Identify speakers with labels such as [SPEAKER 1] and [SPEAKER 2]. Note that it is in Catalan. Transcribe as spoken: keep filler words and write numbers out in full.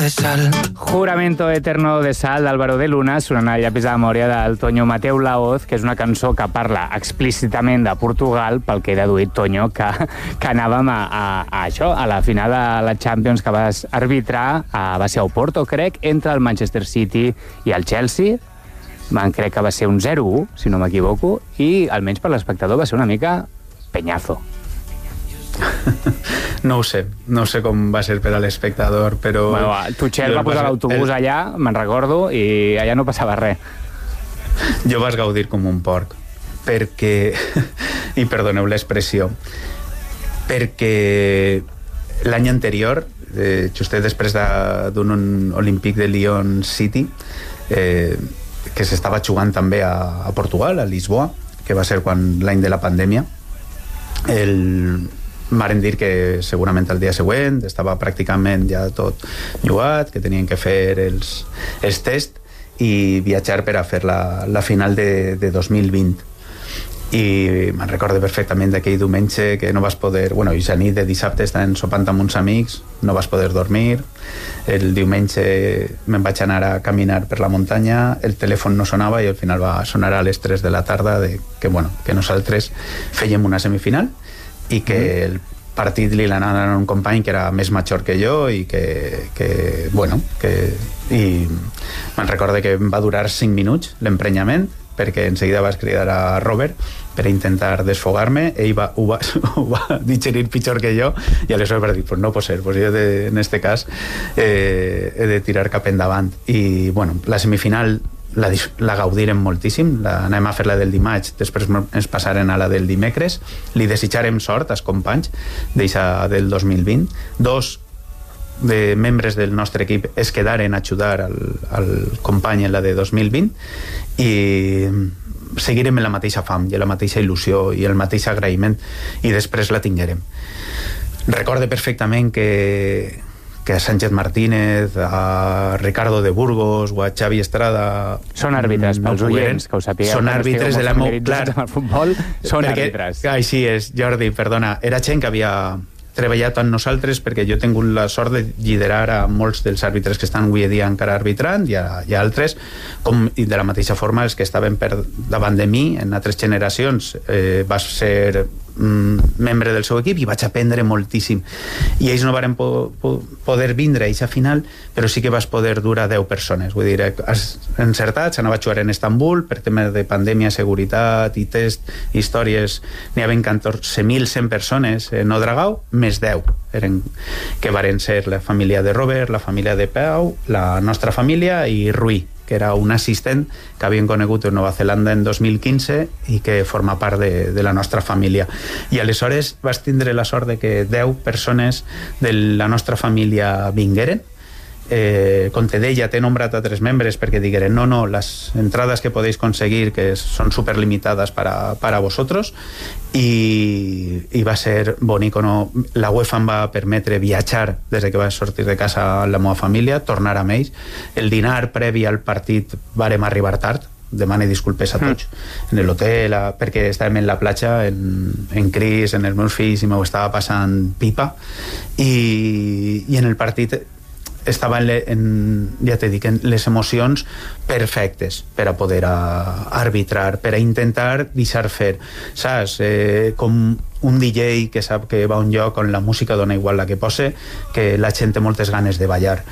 [SPEAKER 1] de sal.
[SPEAKER 2] Juramento Eterno de Sal d'Álvaro de Luna, sonant al llapis de memòria del Toño Mateu Laoz, que és una cançó que parla explícitament de Portugal, pel que he deduït, Toño, que, que anàvem a, a, a això, a la final de la Champions que vas arbitrar, a, va ser a Oporto, crec, entre el Manchester City i el Chelsea. Van, crec que va ser un zero u, si no m'equivoco, i almenys per l'espectador va ser una mica penyazo.
[SPEAKER 3] No ho sé, no sé com va ser per a l'espectador, però...
[SPEAKER 2] Bueno, Tuchel va posar l'autobús el... allà, me'n recordo, i allà no passava res.
[SPEAKER 3] Jo vas gaudir com un porc, perquè... I perdoneu l'expressió. Perquè l'any anterior, eh, justet després d'un Olímpic de Lyon City, eh, que s'estava jugant també a, a Portugal, a Lisboa, que va ser quan l'any de la pandèmia, el... Varen dir que segurament el dia següent estava pràcticament ja tot jugat, que tenien que fer els, els tests i viatjar per a fer la, la final de, de dos mil vint. I me'n recordo perfectament d'aquell diumenge que no vas poder... Bueno, i la nit de dissabte estàvem sopant amb uns amics, no vas poder dormir. El diumenge me'n vaig anar a caminar per la muntanya, el telèfon no sonava i al final va sonar a les tres de la tarda de que, bueno, que nosaltres fèiem una semifinal i que el partit li l'anaven a un company que era més major que jo i que, que bueno, que... I me'n recordo que va durar cinc minuts l'emprenyament, perquè en seguida vas cridar a Robert per intentar desfogar-me, ell va, ho, va, ho va digerir pitjor que jo i aleshores va dir, pues no pot ser, pues jo de, en este cas eh, he de tirar cap endavant. I bueno, la semifinal La, la gaudirem moltíssim, la, anem a fer la del dimarts, després ens passarem a la del dimecres, li desitjarem sort als companys d'eixa del dos mil vint. Dos de membres del nostre equip es quedaren a ajudar al, al company en la de dos mil vint i seguirem en la mateixa fam i la mateixa il·lusió i el mateix agraïment i després la tinguerem. Recorde perfectament que que a Sánchez Martínez, a Ricardo de Burgos o a Xavi Estrada...
[SPEAKER 2] Són àrbitres, pels oients, que ho sapigueu.
[SPEAKER 3] Són àrbitres de la meu...
[SPEAKER 2] Clar, el futbol, són perquè, àrbitres.
[SPEAKER 3] Així és, Jordi, perdona. Era gent que havia treballat amb nosaltres perquè jo he tingut la sort de liderar a molts dels àrbitres que estan avui dia encara arbitrant i a, i a altres, com, i de la mateixa forma els que estaven per davant de mi en altres generacions. Eh, va ser mm, membre del seu equip i vaig aprendre moltíssim. I ells no varen po po poder vindre a aquesta final, però sí que vas poder dur a deu persones. Vull dir, has encertat, s'anava a jugar en Estambul per temes de pandèmia, seguretat i test, històries. N'hi havia catorze mil cent persones en Odragau, més deu eren, que varen ser la família de Robert, la família de Pau, la nostra família i Rui, que era un assistent que havien conegut en Nova Zelanda en dos mil quinze i que forma part de, de la nostra família. I aleshores vas tindre la sort de que deu persones de la nostra família vingueren. Eh, com te deia, t'he nombrat a tres membres perquè digueren no, no, les entrades que podeu aconseguir que són superlimitades para, para vosotros i, i va ser bonic. No? La UEFA em va permetre viatjar des que vaig sortir de casa amb la meva família, tornar amb ells. El dinar previ al partit vàrem arribar tard, demane disculpes a tots, mm. en l'hotel, perquè estàvem en la platja en, en Cris, en els meus fills, i m'ho estava passant pipa, i, i en el partit estava en, en, ja t'he dit, en les emocions perfectes per a poder a, arbitrar, per a intentar deixar fer, saps? Eh, com un D J que sap que va a un lloc on la música dona igual la que pose, que la gent té moltes ganes de ballar.